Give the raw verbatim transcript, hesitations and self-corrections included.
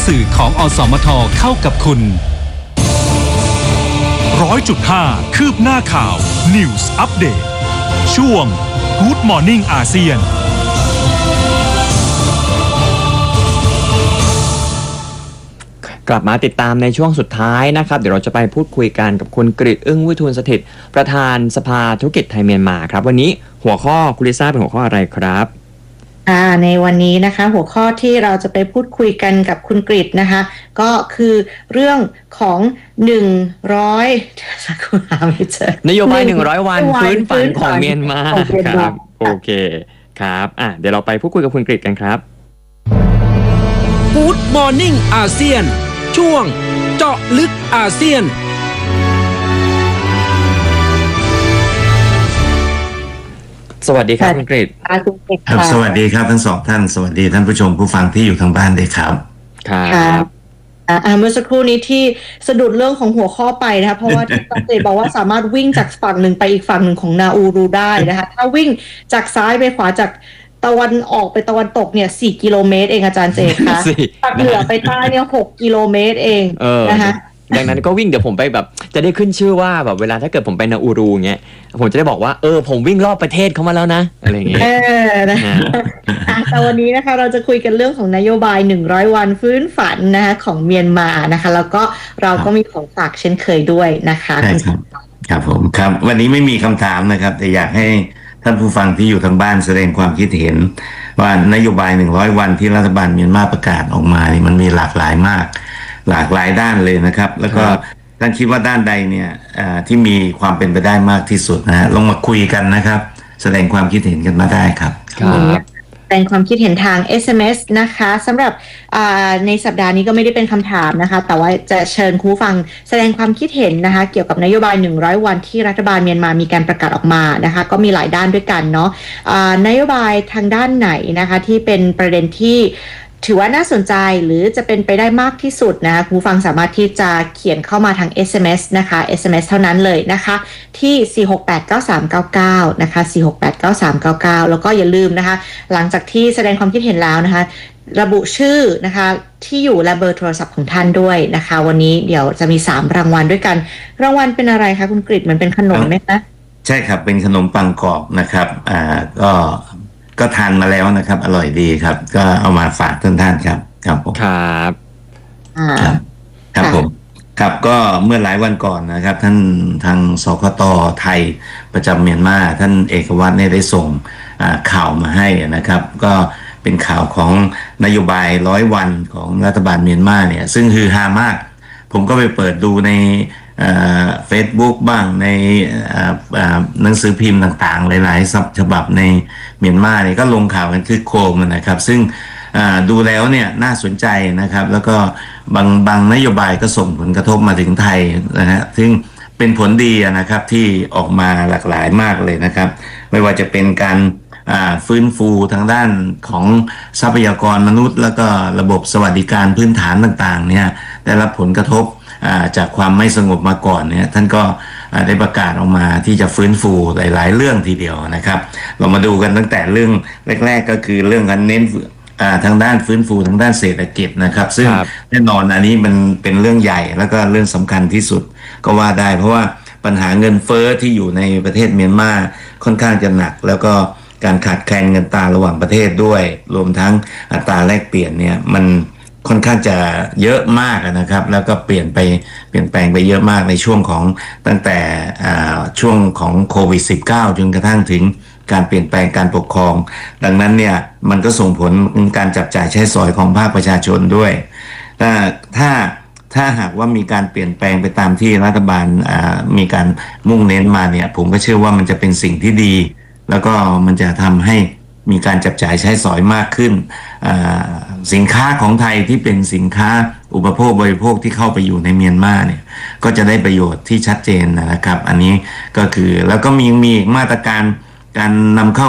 สื่อของอสมทเข้ากับคุณร้อยจุดห้าคืบหน้าข่าว News Update ช่วง Good Morning อาเซียนกลับมาติดตามในช่วงสุดท้ายนะครับเดี๋ยวเราจะไปพูดคุยกันกับคุณกฤษอึ้งวิทูลสถิตประธานสภาธุรกิจไทยเมียนมาครับวันนี้หัวข้อคุณลิซ่าเป็นหัวข้ออะไรครับอ่าในวันนี้นะคะหัวข้อที่เราจะไปพูดคุยกันกับคุณกฤษนะคะก็คือเรื่องของหนึ่งร้อยสักครู่หาไม่เจอนโยบายหนึ่งร้อยวันฟื้นฝันของเมียนมาครับโอเคครับอ่ะเดี๋ยวเราไปพูดคุยกับคุณกฤษกันครับ Good Morning อาเซียนช่วงเจาะลึกอาเซียนสวัสดีครับคุณกฤษครับสวัสดีครับทั้งสองท่านสวัสดีท่านผู้ชมผู้ฟังที่อยู่ทางบ้านด้วยครับครับอ่าเมื่อสักครู่นี้ที่สะดุดเรื่องของหัวข้อไปนะคะเพราะว่าที่ตั้งใจบอกว่าสามารถวิ่งจากฝั่งหนึ่งไปอีกฝั่งหนึ่งของนาอูรูได้นะคะถ้าวิ่งจากซ้ายไปขวาจากตะวันออกไปตะวันตกเนี่ยสี่กิโลเมตรเองอาจารย์เจคะจากเหนือไปใต้เนี่ยหกกิโลเมตรเองนะคะดังนั้นก็วิ่งเดี๋ยวผมไปแบบจะได้ขึ้นชื่อว่าแบบเวลาถ้าเกิดผมไปนาอูรูเงี้ยผมจะได้บอกว่าเออผมวิ่งรอบประเทศเขามาแล้วนะอะไรอย่างเงี้ยเออนะแต่วันนี้นะคะเราจะคุยกันเรื่องของนโยบายหนึ่งร้อยวันฟื้นฝันนะคะของเมียนมานะคะแล้วก็เราก็มีของฝากเช่นเคยด้วยนะคะใช่ครับครับผมครับวันนี้ไม่มีคำถามนะครับแต่อยากให้ท่านผู้ฟังที่อยู่ทางบ้านแสดงความคิดเห็นว่านโยบายหนึ่งร้อยวันที่รัฐบาลเมียนมาประกาศออกมานี่มันมีหลากหลายมากหลากหลายด้านเลยนะครับแล้วก็ท่านคิดว่าด้านใดเนี่ยที่มีความเป็นไปได้มากที่สุดนะฮะลงมาคุยกันนะครับแสดงความคิดเห็นกันมาได้ครับครับแสดงความคิดเห็นทาง เอส เอ็ม เอส นะคะสำหรับในสัปดาห์นี้ก็ไม่ได้เป็นคำถามนะคะแต่ว่าจะเชิญคุณผู้ฟังแสดงความคิดเห็นนะคะเกี่ยวกับนโยบายหนึ่งร้อยวันที่รัฐบาลเมียนมามีการประกาศออกมานะคะก็มีหลายด้านด้วยกันเนาะนโยบายทางด้านไหนนะคะที่เป็นประเด็นที่ถือว่าน่าสนใจหรือจะเป็นไปได้มากที่สุดนะคะคุณผู้ฟังสามารถที่จะเขียนเข้ามาทาง เอส เอ็ม เอส นะคะ เอส เอ็ม เอส เท่านั้นเลยนะคะที่สี่ หก แปด เก้า สาม เก้า เก้านะคะสี่ หก แปด เก้า สาม เก้า เก้าแล้วก็อย่าลืมนะคะหลังจากที่แสดงความคิดเห็นแล้วนะคะระบุชื่อนะคะที่อยู่และเบอร์โทรศัพท์ของท่านด้วยนะคะวันนี้เดี๋ยวจะมีสามรางวัลด้วยกันรางวัลเป็นอะไรคะคุณกฤษมันเป็นขนมไหมคะใช่ครับเป็นขนมปังกรอบนะครับอ่าก็ก็ทานมาแล้วนะครับอร่อยดีครับก็เอามาฝากท่านท่านครับครับผมครับครับครับผมครับก็เมื่อหลายวันก่อนนะครับท่านทางสคต.ไทยประจำเมียนมาท่านเอกวัฒน์ได้ส่งข่าวมาให้นะครับก็เป็นข่าวของนโยบายร้อยวันของรัฐบาลเมียนมาเนี่ยซึ่งฮือฮามากผมก็ไปเปิดดูในเฟซบุ๊กบ้างในหนังสือพิมพ์ต่างๆหลายๆฉบับในเมียนมาเนี่ยก็ลงข่าวกันคือโคมนะครับซึ่งดูแล้วเนี่ยน่าสนใจนะครับแล้วก็บางบางนโยบายก็ส่งผลกระทบมาถึงไทยนะฮะซึ่งเป็นผลดีนะครับที่ออกมาหลากหลายมากเลยนะครับไม่ว่าจะเป็นการฟื้นฟูทางด้านของทรัพยากรมนุษย์แล้วก็ระบบสวัสดิการพื้นฐานต่างๆเนี่ยได้รับผลกระทบจากความไม่สงบมาก่อนเนี่ยท่านก็ได้ประกาศออกมาที่จะฟื้นฟูหลายๆเรื่องทีเดียวนะครับเรามาดูกันตั้งแต่เรื่องแรกๆก็คือเรื่องการเน้นทางด้านฟื้นฟูทางด้านเศรษฐกิจนะครับซึ่งแน่นอนอันนี้มันเป็นเรื่องใหญ่แล้วก็เรื่องสำคัญที่สุดก็ว่าได้เพราะว่าปัญหาเงินเฟ้อที่อยู่ในประเทศเมียนมาค่อนข้างจะหนักแล้วก็การขาดแคลนเงินตราระหว่างประเทศด้วยรวมทั้งอัตราแลกเปลี่ยนเนี่ยมันค่อนข้างจะเยอะมากนะครับแล้วก็เปลี่ยนไปเปลี่ยนแปลงไปเยอะมากในช่วงของตั้งแต่ช่วงของโควิด สิบเก้า จนกระทั่งถึงการเปลี่ยนแปลงการปกครองดังนั้นเนี่ยมันก็ส่งผลการจับจ่ายใช้สอยของภาคประชาชนด้วยถ้าถ้าถ้าหากว่ามีการเปลี่ยนแปลงไปตามที่รัฐบาลมีการมุ่งเน้นมาเนี่ยผมก็เชื่อว่ามันจะเป็นสิ่งที่ดีแล้วก็มันจะทำให้มีการจับจ่ายใช้สอยมากขึ้นสินค้าของไทยที่เป็นสินค้าอุปโภคบริโภคที่เข้าไปอยู่ในเมียนมาเนี่ยก็จะได้ประโยชน์ที่ชัดเจนนะครับอันนี้ก็คือแล้วก็มีมีมาตรการการนำเข้า